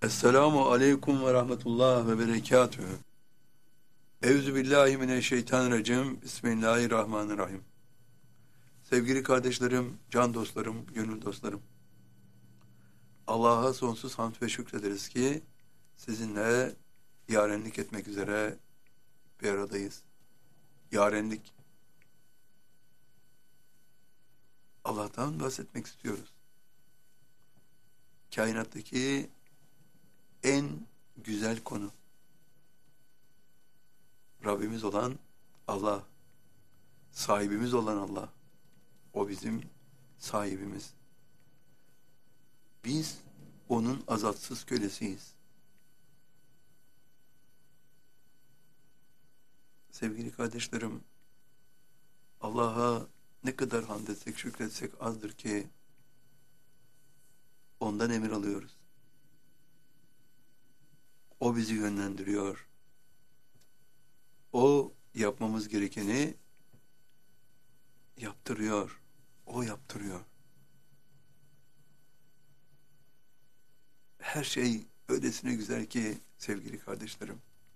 Esselamu aleyküm ve rahmetullah ve berekatühü. Euzubillahimineşşeytanirracim. Bismillahirrahmanirrahim. Sevgili kardeşlerim, can dostlarım, gönül dostlarım. Allah'a sonsuz hamd ve şükrederiz ki sizinle yarenlik etmek üzere bir aradayız. Yarenlik. Allah'tan bahsetmek istiyoruz. Kainattaki en güzel konu. Rabbimiz olan Allah, sahibimiz olan Allah. O bizim sahibimiz. Biz onun azatsız kölesiyiz. Sevgili kardeşlerim, Allah'a ne kadar hamd etsek, şükretsek azdır ki ondan emir alıyoruz. O bizi yönlendiriyor. O yapmamız gerekeni yaptırıyor. O yaptırıyor. Her şey öylesine güzel ki sevgili kardeşlerim.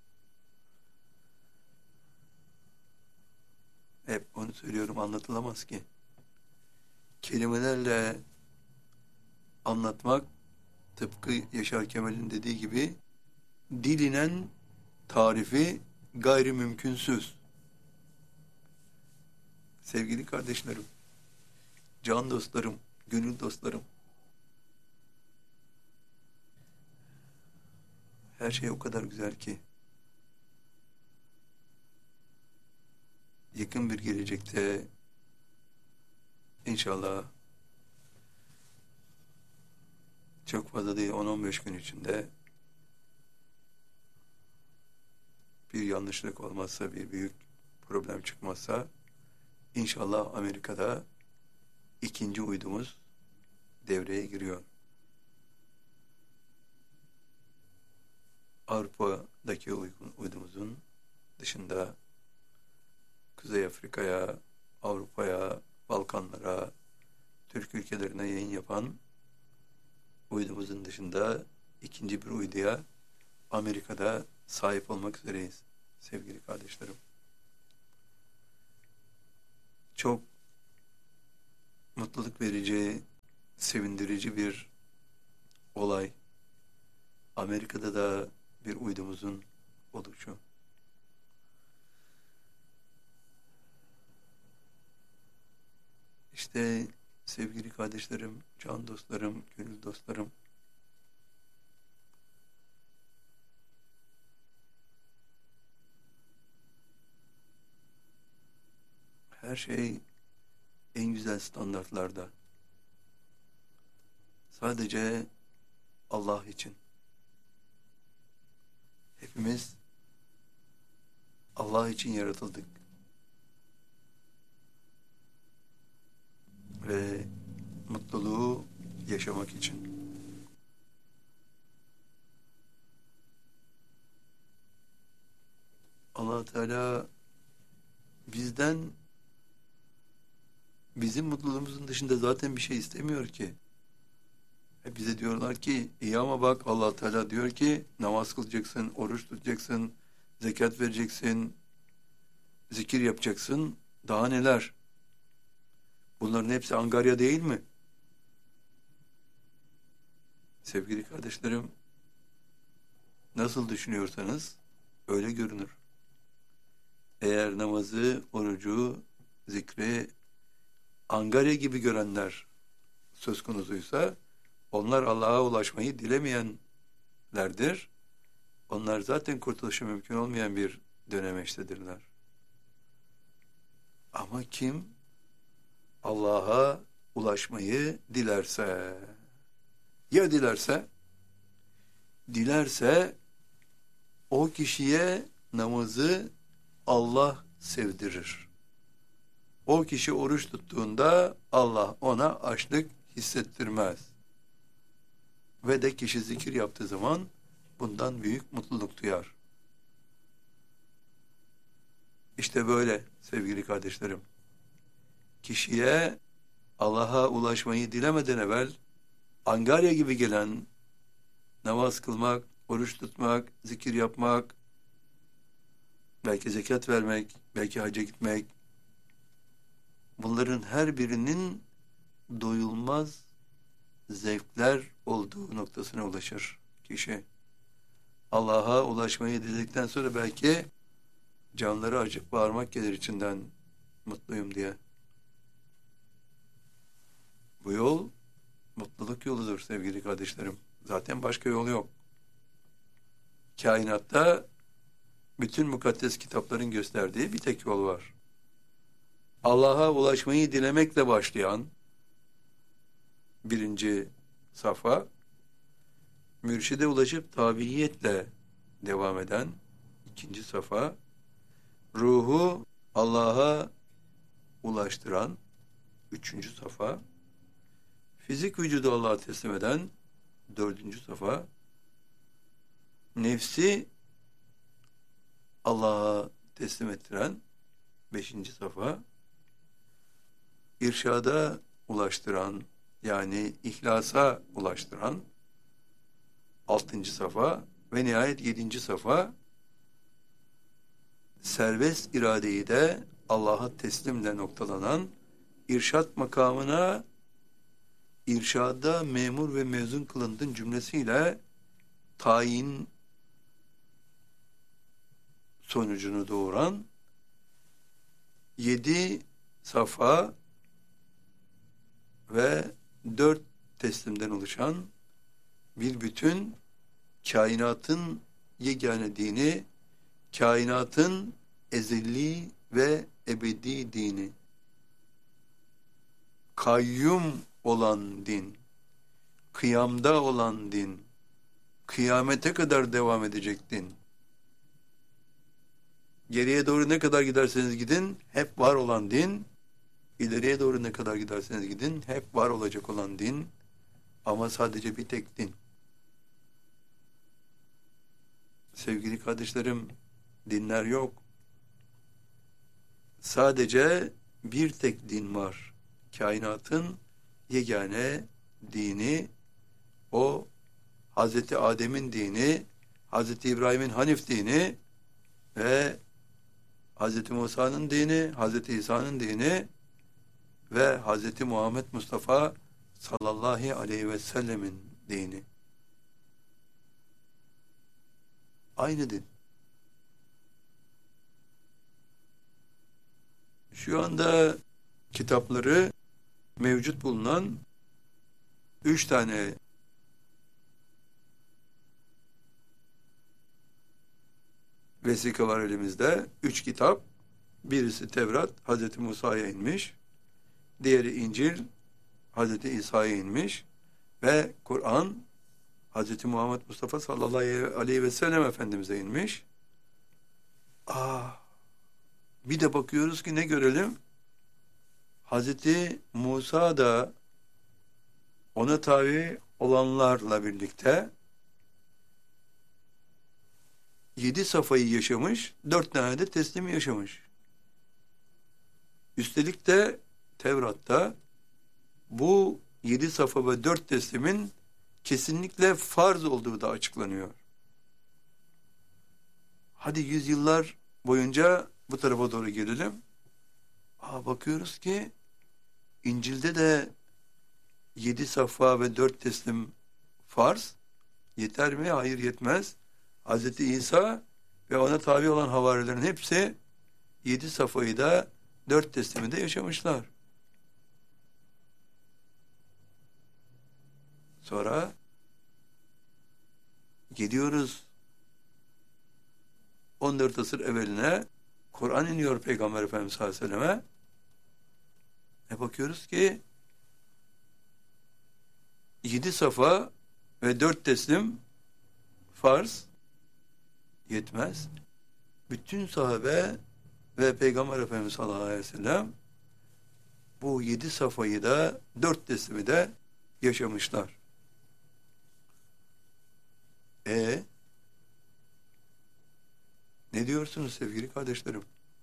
Hep onu söylüyorum, anlatılamaz ki. Kelimelerle anlatmak tıpkı Yaşar Kemal'in dediği gibi dilinen tarifi gayrimümkünsüz. Sevgili kardeşlerim, can dostlarım, gönül dostlarım, her şey o kadar güzel ki yakın bir gelecekte inşallah çok fazla değil 10-15 gün içinde bir yanlışlık olmazsa, bir büyük problem çıkmazsa inşallah Amerika'da ikinci uydumuz devreye giriyor. Avrupa'daki uydumuzun dışında Kuzey Afrika'ya, Avrupa'ya, Balkanlara, Türk ülkelerine yayın yapan uydumuzun dışında ikinci bir uyduya Amerika'da sahip olmak üzereyiz sevgili kardeşlerim. Çok mutluluk verici, sevindirici bir olay. Amerika'da da bir uydumuzun oluşu. İşte sevgili kardeşlerim, can dostlarım, gönül dostlarım, her şey en güzel standartlarda. Sadece Allah için. Hepimiz Allah için yaratıldık. Ve mutluluğu yaşamak için. Allah Teala bizden, bizim mutluluğumuzun dışında zaten bir şey istemiyor ki. Bize diyorlar ki iyi ama bak Allah Teala diyor ki namaz kılacaksın, oruç tutacaksın, zekat vereceksin, zikir yapacaksın, daha neler? Bunların hepsi angarya değil mi? Sevgili kardeşlerim, nasıl düşünüyorsanız öyle görünür. Eğer namazı, orucu, zikri angarya gibi görenler söz konusuysa onlar Allah'a ulaşmayı dilemeyenlerdir. Onlar zaten kurtuluşu mümkün olmayan bir dönemeçtedirler. Ama kim Allah'a ulaşmayı dilerse, ya dilerse o kişiye namazı Allah sevdirir. O kişi oruç tuttuğunda Allah ona açlık hissettirmez. Ve de kişi zikir yaptığı zaman bundan büyük mutluluk duyar. İşte böyle sevgili kardeşlerim. Kişiye Allah'a ulaşmayı dilemeden evvel angarya gibi gelen namaz kılmak, oruç tutmak, zikir yapmak, belki zekat vermek, belki hacca gitmek, bunların her birinin doyulmaz zevkler olduğu noktasına ulaşır kişi. Allah'a ulaşmayı dedikten sonra belki canları acıp bağırmak gelir içinden, mutluyum diye. Bu yol mutluluk yoludur sevgili kardeşlerim. Zaten başka yol yok. Kainatta bütün mukaddes kitapların gösterdiği bir tek yol var. Allah'a ulaşmayı dilemekle başlayan birinci safa, mürşide ulaşıp tabiiyetle devam eden ikinci safa, ruhu Allah'a ulaştıran üçüncü safa, fizik vücudu Allah'a teslim eden dördüncü safa, nefsi Allah'a teslim ettiren beşinci safa, irşada ulaştıran, yani ihlasa ulaştıran altıncı safa ve nihayet yedinci safa, serbest iradeyi de Allah'a teslimle noktalanan irşat makamına irşada memur ve mezun kılındın cümlesiyle tayin sonucunu doğuran 7 safa ve 4 teslimden oluşan bir bütün, kainatın yegane dini, kainatın ezeli ve ebedi dini, kayyum olan din, kıyamda olan din, kıyamete kadar devam edecek din. Geriye doğru ne kadar giderseniz gidin, hep var olan din. İleriye doğru ne kadar giderseniz gidin, hep var olacak olan din. Ama sadece bir tek din. Sevgili kardeşlerim, dinler yok. Sadece bir tek din var. Kainatın yegane dini, o Hazreti Adem'in dini, Hazreti İbrahim'in Hanif dini ve Hazreti Musa'nın dini, Hazreti İsa'nın dini ve Hazreti Muhammed Mustafa sallallahu aleyhi ve sellemin dini. Aynı din. Şu anda kitapları mevcut bulunan 3 tane vesika var elimizde. 3 kitap. Birisi Tevrat, Hazreti Musa'ya inmiş. Diğeri İncil, Hazreti İsa'ya inmiş. Ve Kur'an, Hazreti Muhammed Mustafa sallallahu aleyhi ve sellem Efendimiz'e inmiş. Bir de bakıyoruz ki ne görelim? Hazreti Musa da ona tabi olanlarla birlikte 7 safayı yaşamış, 4 tane de teslimi yaşamış. Üstelik de Tevrat'ta bu 7 safa ve 4 teslimin kesinlikle farz olduğu da açıklanıyor. Hadi yüzyıllar boyunca bu tarafa doğru gelelim. Bakıyoruz ki İncil'de de 7 safa ve 4 teslim farz. Yeter mi? Hayır, yetmez. Hazreti İsa ve ona tabi olan havarilerin hepsi 7 safayı da 4 teslimi de yaşamışlar. Sonra gidiyoruz 14 asır evveline, Kur'an iniyor Peygamber Efendimiz sallallahu aleyhi ve selleme. Bakıyoruz ki 7 safa ve 4 teslim farz, yetmez. Bütün sahabe ve Peygamber Efendimiz sallallahu aleyhi ve sellem bu 7 safayı da 4 teslimi de yaşamışlar. Ne diyorsunuz sevgili kardeşlerim?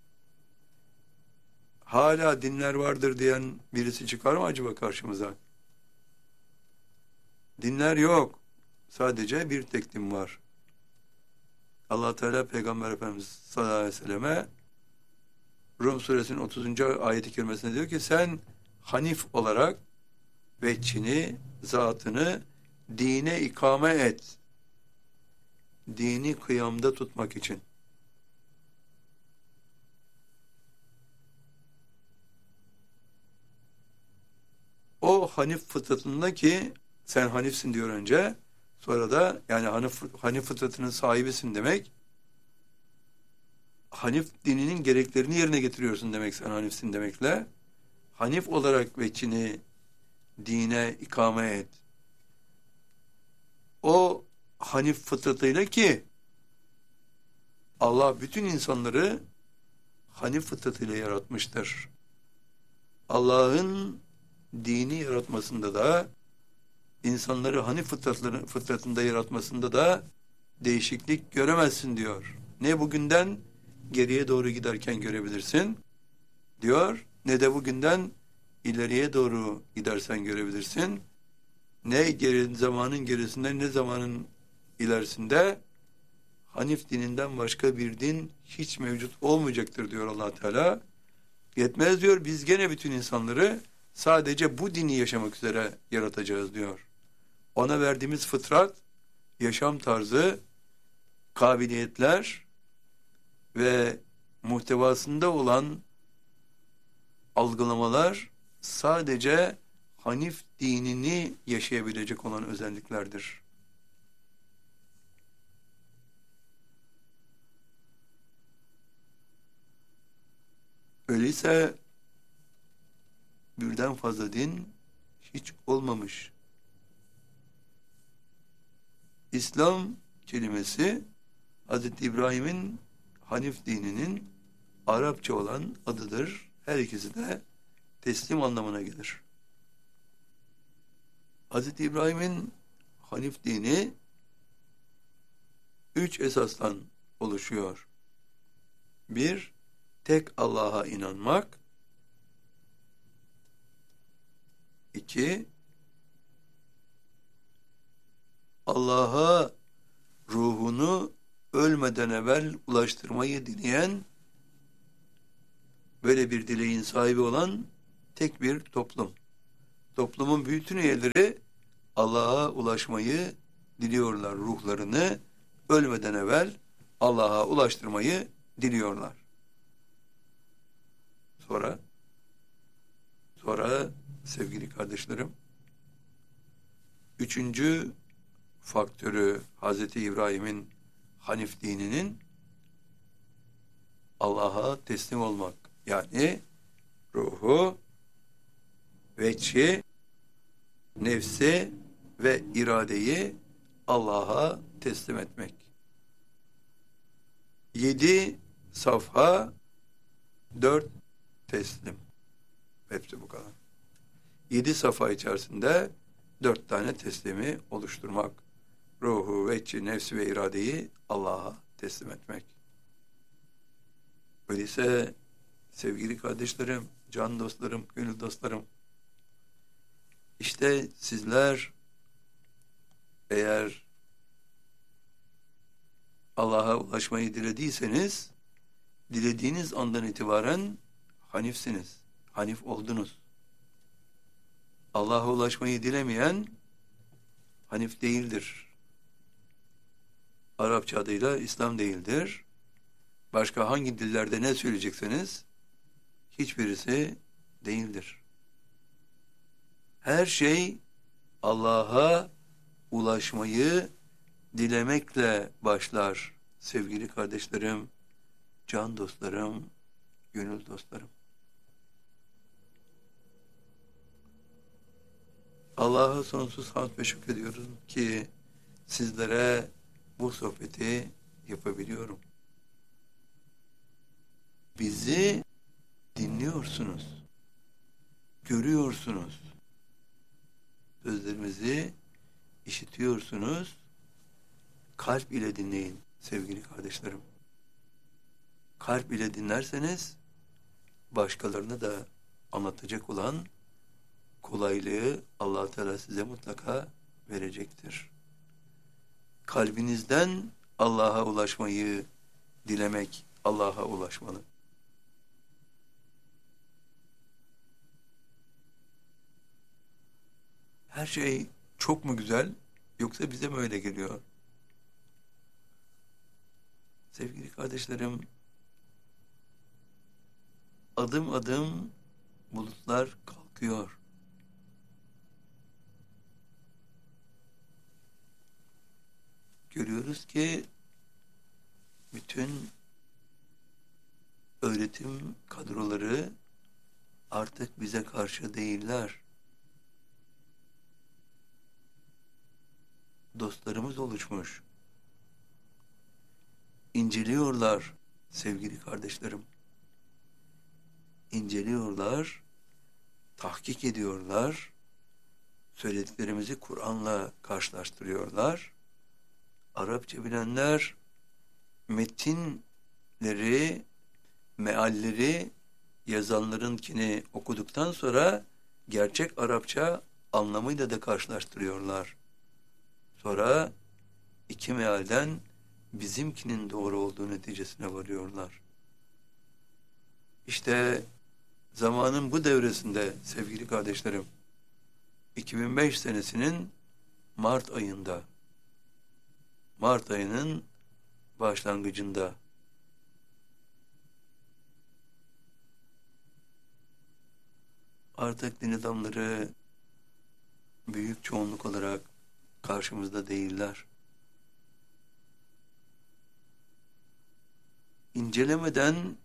Hala dinler vardır diyen birisi çıkar mı acaba karşımıza? Dinler yok. Sadece bir tek din var. Allah Teala Peygamber Efendimiz sallallahu aleyhi ve selleme Rum suresinin 30. ayet-i kerimesinde diyor ki sen hanif olarak veçhini, zatını dine ikame et. Dini kıyamda tutmak için. O hanif fıtratında ki sen hanifsin diyor önce, sonra da yani hanif fıtratının sahibisin demek. Hanif dininin gereklerini yerine getiriyorsun demek sen hanifsin demekle. Hanif olarak veçhini dine ikame et. O hanif fıtratıyla ki Allah bütün insanları hanif fıtratıyla yaratmıştır. Allah'ın dini yaratmasında da insanları hanif fıtratında yaratmasında da değişiklik göremezsin diyor. Ne bugünden geriye doğru giderken görebilirsin diyor, ne de bugünden ileriye doğru gidersen görebilirsin. Ne zamanın gerisinde ne zamanın ilerisinde hanif dininden başka bir din hiç mevcut olmayacaktır diyor Allah Teala. Yetmez diyor, biz gene bütün insanları sadece bu dini yaşamak üzere yaratacağız diyor. Ona verdiğimiz fıtrat, yaşam tarzı, kabiliyetler ve muhtevasında olan algılamalar sadece hanif dinini yaşayabilecek olan özelliklerdir. Öyleyse birden fazla din hiç olmamış. İslam kelimesi Hz. İbrahim'in Hanif dininin Arapça olan adıdır. Her ikisi de teslim anlamına gelir. Hz. İbrahim'in Hanif dini 3 esasdan oluşuyor. 1. Tek Allah'a inanmak. 2. Allah'a ruhunu ölmeden evvel ulaştırmayı dileyen, böyle bir dileğin sahibi olan tek bir toplum. Toplumun bütün üyeleri Allah'a ulaşmayı diliyorlar. Ruhlarını ölmeden evvel Allah'a ulaştırmayı diliyorlar. Sonra sevgili kardeşlerim, 3. faktörü Hz. İbrahim'in Hanif dininin Allah'a teslim olmak. Yani ruhu, veçhi, nefsi ve iradeyi Allah'a teslim etmek. 7 safha, 4 teslim. Hepsi bu kadar. 7 safha içerisinde 4 tane teslimi oluşturmak. Ruhu, veçhi, nefsi ve iradeyi Allah'a teslim etmek. Öyleyse sevgili kardeşlerim, can dostlarım, gönül dostlarım, işte sizler eğer Allah'a ulaşmayı dilediyseniz, dilediğiniz andan itibaren hanifsiniz, hanif oldunuz. Allah'a ulaşmayı dilemeyen hanif değildir. Arapça adıyla İslam değildir. Başka hangi dillerde ne söyleyecekseniz hiçbirisi değildir. Her şey Allah'a ulaşmayı dilemekle başlar sevgili kardeşlerim, can dostlarım, gönül dostlarım. Allah'a sonsuz hamd ve şükrediyorum ki sizlere bu sohbeti yapabiliyorum. Bizi dinliyorsunuz, görüyorsunuz, sözlerimizi işitiyorsunuz, kalp ile dinleyin sevgili kardeşlerim. Kalp ile dinlerseniz başkalarına da anlatacak olan kolaylığı Allah Teala size mutlaka verecektir. kalbinizden Allah'a ulaşmayı dilemek, Allah'a ulaşmalı. Her şey çok mu güzel, yoksa bize mi öyle geliyor? Sevgili kardeşlerim, adım adım bulutlar kalkıyor. Görüyoruz ki bütün öğretim kadroları artık bize karşı değiller. Dostlarımız oluşmuş. İnceliyorlar sevgili kardeşlerim. İnceliyorlar, tahkik ediyorlar, söylediklerimizi Kur'an'la karşılaştırıyorlar. Arapça bilenler metinleri, mealleri yazanlarınkini okuduktan sonra gerçek Arapça anlamıyla da karşılaştırıyorlar. Sonra iki mealden bizimkinin doğru olduğu neticesine varıyorlar. İşte zamanın bu devresinde sevgili kardeşlerim, 2005 senesinin Mart ayında, Mart ayının başlangıcında artık din adamları büyük çoğunluk olarak karşımızda değiller. İncelemeden